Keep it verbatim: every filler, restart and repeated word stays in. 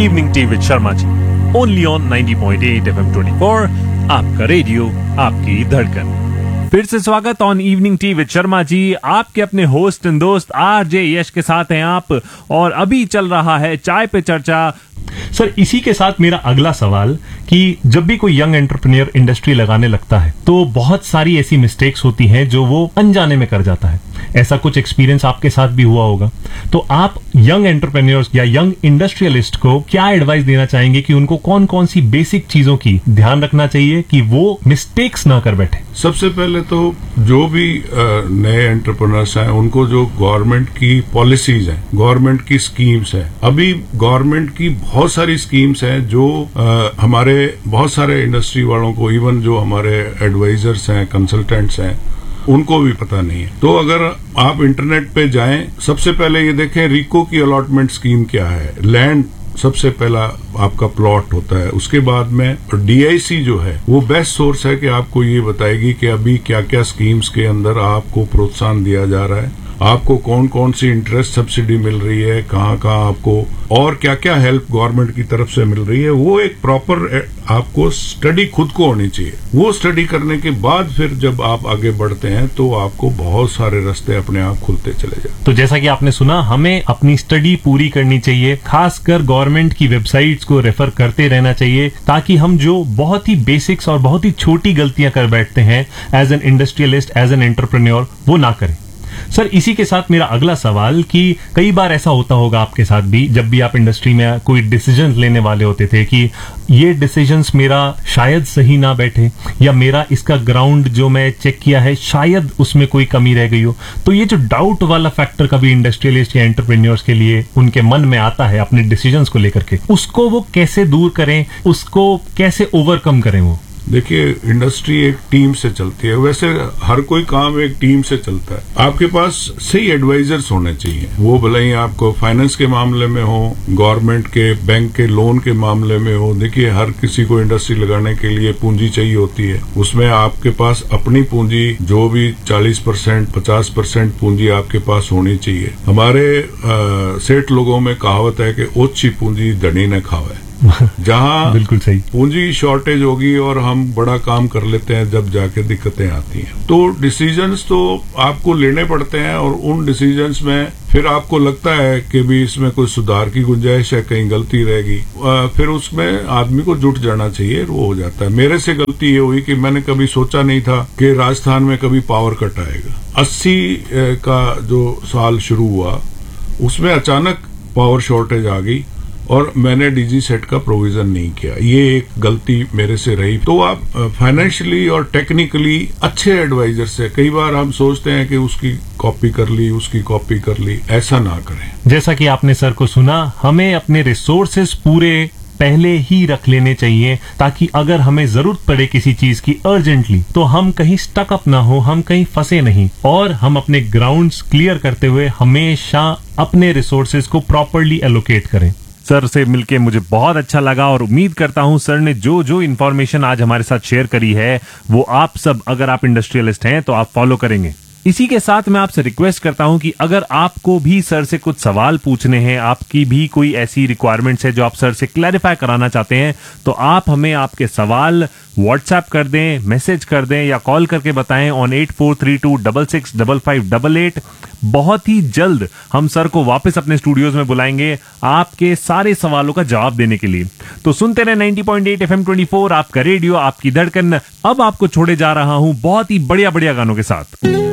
Evening tea with Sharma ji, only on ninety point eight F M twenty four, आपका radio आपकी धड़कन। फिर से स्वागत on evening tea with Sharma ji. आपके अपने होस्ट एंड दोस्त आरजे यश के साथ हैं आप, और अभी चल रहा है चाय पे चर्चा। सर, इसी के साथ मेरा अगला सवाल कि जब भी कोई यंग एंटरप्रेन्योर इंडस्ट्री लगाने लगता है तो बहुत सारी ऐसी मिस्टेक्स होती हैं जो वो अनजाने में कर जाता है। ऐसा कुछ एक्सपीरियंस आपके साथ भी हुआ होगा, तो आप यंग एंटरप्रेन्योर्स या यंग इंडस्ट्रियलिस्ट को क्या एडवाइस देना चाहेंगे कि उनको कौन कौन सी बेसिक चीजों की ध्यान रखना चाहिए कि वो मिस्टेक्स ना कर बैठे? सबसे पहले तो जो भी नए एंटरप्रेन्योर्स हैं उनको जो गवर्नमेंट की पॉलिसीज हैं, गवर्नमेंट की स्कीम्स हैं, अभी गवर्नमेंट की बहुत सारी स्कीम्स हैं जो आ, हमारे बहुत सारे इंडस्ट्री वालों को, इवन जो हमारे एडवाइजर्स हैं, कंसल्टेंट्स हैं, उनको भी पता नहीं है। तो अगर आप इंटरनेट पे जाएं, सबसे पहले ये देखें रिको की अलॉटमेंट स्कीम क्या है। लैंड सबसे पहला आपका प्लॉट होता है, उसके बाद में डीआईसी जो है वो बेस्ट सोर्स है कि आपको ये बताएगी कि अभी क्या क्या स्कीम्स के अंदर आपको प्रोत्साहन दिया जा रहा है, आपको कौन कौन सी इंटरेस्ट सब्सिडी मिल रही है, कहाँ कहाँ आपको और क्या क्या हेल्प गवर्नमेंट की तरफ से मिल रही है। वो एक प्रॉपर आपको स्टडी खुद को होनी चाहिए। वो स्टडी करने के बाद फिर जब आप आगे बढ़ते हैं तो आपको बहुत सारे रास्ते अपने आप खुलते चले जाते। तो जैसा कि आपने सुना, हमें अपनी स्टडी पूरी करनी चाहिए, खासकर गवर्नमेंट की वेबसाइट्स को रेफर करते रहना चाहिए, ताकि हम जो बहुत ही बेसिक्स और बहुत ही छोटी गलतियां कर बैठते हैं as an industrialist, as an entrepreneur, वो ना करें। सर, इसी के साथ मेरा अगला सवाल कि कई बार ऐसा होता होगा आपके साथ भी, जब भी आप इंडस्ट्री में कोई डिसीजन लेने वाले होते थे कि ये डिसीजंस मेरा शायद सही ना बैठे, या मेरा इसका ग्राउंड जो मैं चेक किया है शायद उसमें कोई कमी रह गई हो। तो ये जो डाउट वाला फैक्टर कभी इंडस्ट्रियलिस्ट या एंटरप्रेन्योर्स के लिए उनके मन में आता है अपने डिसीजंस को लेकर के, उसको वो कैसे दूर करें, उसको कैसे ओवरकम करें? वो देखिए, इंडस्ट्री एक टीम से चलती है, वैसे हर कोई काम एक टीम से चलता है। आपके पास सही एडवाइजर्स होने चाहिए, वो भले ही आपको फाइनेंस के मामले में हो, गवर्नमेंट के बैंक के लोन के मामले में हो। देखिए, हर किसी को इंडस्ट्री लगाने के लिए पूंजी चाहिए होती है, उसमें आपके पास अपनी पूंजी जो भी चालीस परसेंट पचास परसेंट पूंजी आपके पास होनी चाहिए। हमारे सेठ लोगों में कहावत है कि ओछी पूंजी धनी ने खावे। जहाँ बिल्कुल सही, पूंजी शॉर्टेज होगी और हम बड़ा काम कर लेते हैं, जब जाके दिक्कतें आती हैं। तो डिसीजंस तो आपको लेने पड़ते हैं, और उन डिसीजंस में फिर आपको लगता है कि भी इसमें कोई सुधार की गुंजाइश है, कहीं गलती रहेगी, फिर उसमें आदमी को जुट जाना चाहिए, वो हो जाता है। मेरे से गलती ये हुई कि मैंने कभी सोचा नहीं था कि राजस्थान में कभी पावर कट आएगा। अस्सी का जो साल शुरू हुआ उसमें अचानक पावर शॉर्टेज आ गई और मैंने डीजी सेट का प्रोविजन नहीं किया। ये एक गलती मेरे से रही। तो आप फाइनेंशियली और टेक्निकली अच्छे एडवाइजर से, कई बार हम सोचते हैं कि उसकी कॉपी कर ली, उसकी कॉपी कर ली, ऐसा ना करें। जैसा कि आपने सर को सुना, हमें अपने रिसोर्सेस पूरे पहले ही रख लेने चाहिए, ताकि अगर हमें जरूरत पड़े किसी चीज की अर्जेंटली, तो हम कहीं स्टक अप ना हो, हम कहीं फंसे नहीं, और हम अपने ग्राउंड्स क्लियर करते हुए हमेशा अपने रिसोर्सेज को प्रॉपरली एलोकेट करें। सर से मिलके मुझे बहुत अच्छा लगा, और उम्मीद करता हूं सर ने जो जो इन्फॉर्मेशन आज हमारे साथ शेयर करी है वो आप सब, अगर आप इंडस्ट्रियलिस्ट हैं तो आप फॉलो करेंगे। इसी के साथ मैं आपसे रिक्वेस्ट करता हूं कि अगर आपको भी सर से कुछ सवाल पूछने हैं, आपकी भी कोई ऐसी रिक्वायरमेंट्स है जो आप सर से क्लैरिफाई कराना चाहते हैं, तो आप हमें आपके सवाल व्हाट्सएप कर दें, मैसेज कर दें, या कॉल करके बताएं on eight four three to double six double five double eight. बहुत ही जल्द हम सर को वापस अपने स्टूडियोज में बुलाएंगे आपके सारे सवालों का जवाब देने के लिए। तो सुनते रहे ninety point eight F M twenty four, आपका रेडियो आपकी धड़कन। अब आपको छोड़े जा रहा हूं बहुत ही बढ़िया बढ़िया गानों के साथ।